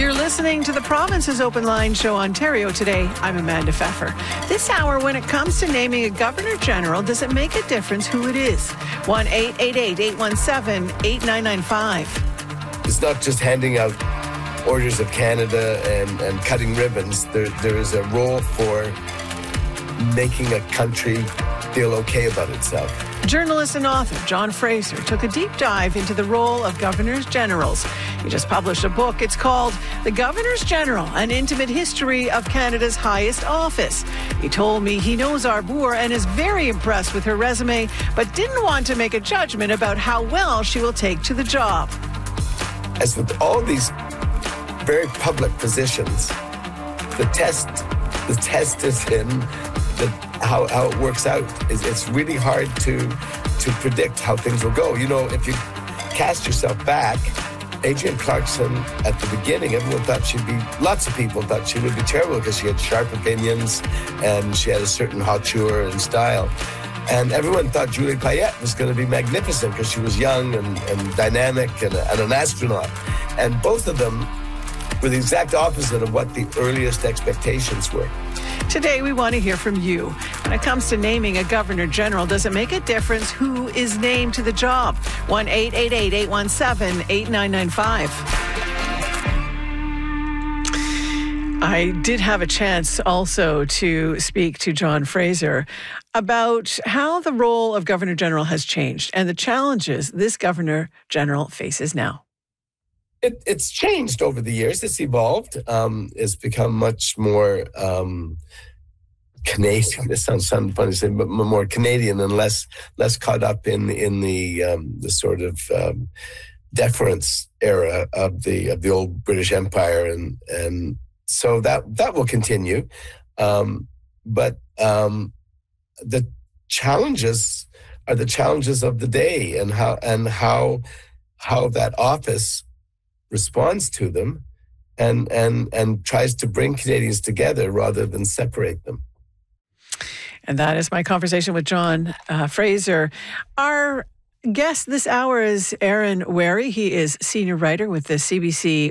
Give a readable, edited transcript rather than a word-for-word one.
You're listening to the Province's Open Line Show, Ontario Today. I'm Amanda Pfeffer. This hour, when it comes to naming a Governor General, does it make a difference who it is? 1-888-817-8995. It's not just handing out Orders of Canada and cutting ribbons. There is a role for making a country feel okay about itself. Journalist and author John Fraser took a deep dive into the role of Governors Generals. He just published a book. It's called The Governors General, An Intimate History of Canada's Highest Office. He told me he knows Arbour and is very impressed with her resume, but didn't want to make a judgment about how well she will take to the job. As with all these very public positions, the test is in how it works out. It's really hard to predict how things will go. You know, if you cast yourself back, Adrienne Clarkson, at the beginning, lots of people thought she would be terrible because she had sharp opinions and she had a certain hauteur and style. And everyone thought Julie Payette was going to be magnificent because she was young and dynamic and an astronaut. And both of them were the exact opposite of what the earliest expectations were. Today, we want to hear from you. When it comes to naming a Governor General, does it make a difference who is named to the job? 1-888-817-8995. I did have a chance also to speak to John Fraser about how the role of Governor General has changed and the challenges this Governor General faces now. It's changed over the years. It's evolved. It's become much more Canadian. This sounds funny to say, but more Canadian and less caught up in the sort of deference era of the old British Empire, and so that will continue. But the challenges are the challenges of the day, and how that office responds to them and tries to bring Canadians together rather than separate them. And that is my conversation with John Fraser. Our guest this hour is Aaron Wherry. He is senior writer with the CBC